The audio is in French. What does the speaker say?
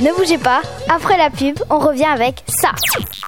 Ne bougez pas, après la pub, on revient avec ça.